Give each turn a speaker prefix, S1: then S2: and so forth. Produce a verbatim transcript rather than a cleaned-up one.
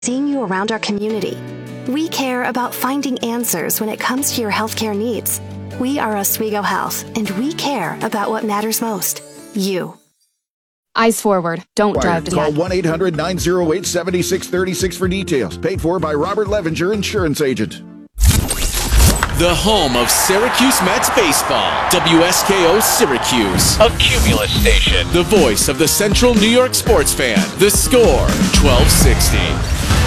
S1: seeing you around our community. We care about finding answers when it comes to your healthcare needs. We are Oswego Health, and we care about what matters most. You.
S2: Eyes forward. Don't drive to
S3: Call one eight hundred nine oh eight seven six three six for details. Paid for by Robert Levenger, insurance agent.
S4: The home of Syracuse Mets baseball. W S K O Syracuse.
S5: A Cumulus station.
S4: The voice of the Central New York sports fan. The Score, twelve sixty.